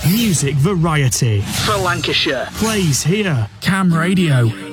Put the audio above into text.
Music variety for Lancashire plays here. Cam Radio.